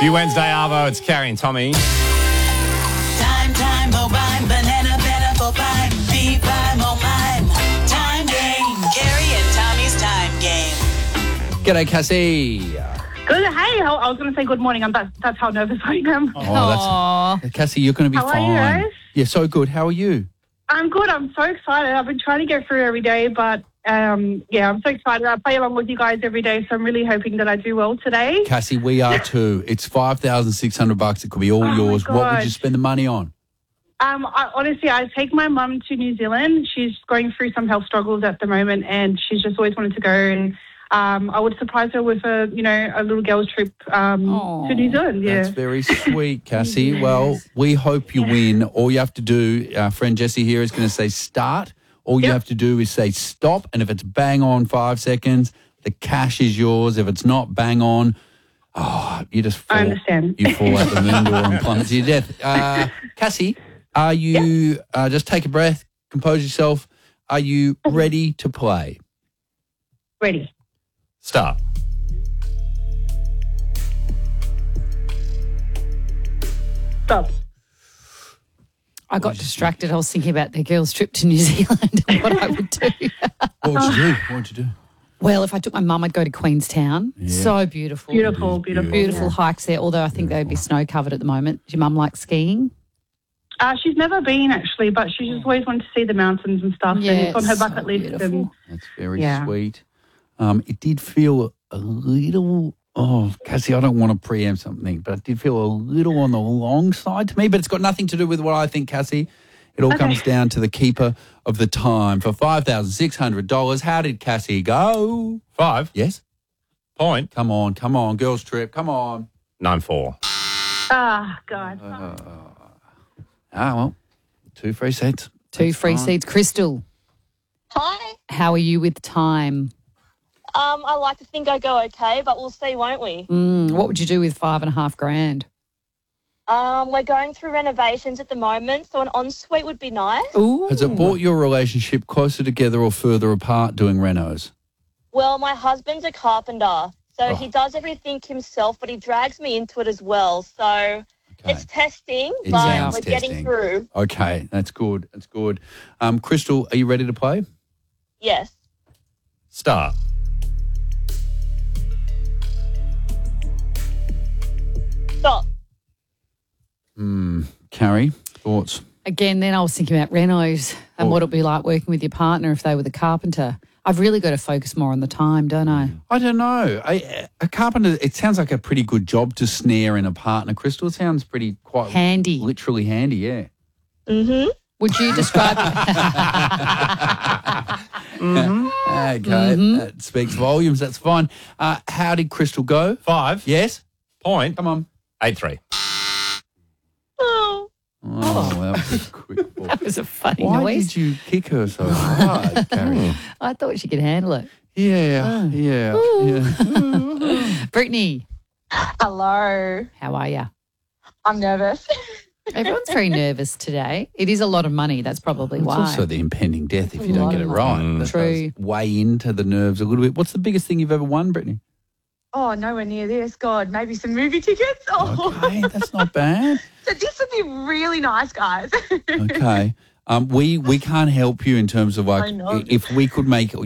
Few Wednesday, Arvo. It's Carrie and Tommy. Time, oh mine, banana, for mine, be fine, oh mine. Time game, Carrie and Tommy's time game. G'day, Cassie. Good. Hey, I was going to say good morning. That's how nervous I am. Cassie, you're going to be How are fine. you guys? Yeah, so good. How are you? I'm good. I'm so excited. I've been trying to get through every day, but I'm so excited. I play along with you guys every day, so I'm really hoping that I do well today. Cassie, we are too. It's $5,600. It could be all Oh, yours. my What would God. you spend the money on? I take my mum to New Zealand. She's going through some health struggles at the moment, and she's just always wanted to go. And I would surprise her with a little girls' trip to New Zealand. Yeah. That's very sweet, Cassie. Well, we hope you win. All you have to do, our friend Jessie here is going to say start. All you have to do is say stop. And if it's bang on 5 seconds, the cash is yours. If it's not bang on, you just fall. I understand. You fall out the moon door and plummet to your death. Cassie, are you, just take a breath, compose yourself. Are you ready to play? Ready. Start. Stop. I got distracted. I was thinking about the girls' trip to New Zealand and what I would do. What would you do? What would you do? Well, if I took my mum, I'd go to Queenstown. Yeah. So beautiful. Beautiful. Beautiful hikes there, although I think they'd be snow-covered at the moment. Does your mum like skiing? She's never been, actually, but she just always wanted to see the mountains and stuff. Yeah, and it's on her it's so bucket list. beautiful. And That's very Yeah. sweet. It did feel a little, Cassie, I don't want to preempt something, but it did feel a little on the long side to me, but it's got nothing to do with what I think, Cassie. It all comes down to the keeper of the time. For $5,600, how did Cassie go? 5. Yes? Point. Come on, girls' trip, come on. 9-4. God. Well, 2 free seats. Two free seats. Crystal, Hi. how are you with time? I like to think I go okay, but we'll see, won't we? What would you do with $5,500? We're going through renovations at the moment, so an ensuite would be nice. Ooh. Has it brought your relationship closer together or further apart doing renos? Well, my husband's a carpenter, so he does everything himself, but he drags me into it as well. So it's testing, It but sounds we're testing. getting through. Okay, that's good. That's good. Crystal, are you ready to play? Yes. Start. Stop. Carrie, thoughts? Again, then I was thinking about renos and what it'd be like working with your partner if they were the carpenter. I've really got to focus more on the time, don't I? I don't know. A carpenter, it sounds like a pretty good job to snare in a partner, Crystal. It sounds quite Handy. literally handy, yeah. Mm-hmm. Would you describe Okay, that speaks volumes. That's fine. How did Crystal go? 5. Yes? Point. Come on. 8-3. Oh. Oh, that was a quick ball. That was a funny Why noise. did you kick her so hard, Carrie? I thought she could handle it. Yeah. Brittany, Hello. how are you? I'm nervous. Everyone's very nervous today. It is a lot of money. That's probably It's why. also the impending death if you don't get it right. That True. does weigh into the nerves a little bit. What's the biggest thing you've ever won, Brittany? Oh, nowhere near this. God, maybe some movie tickets. Oh, Okay, that's not bad. so this would be really nice, guys. Okay. We can't help you in terms of I know. if we could make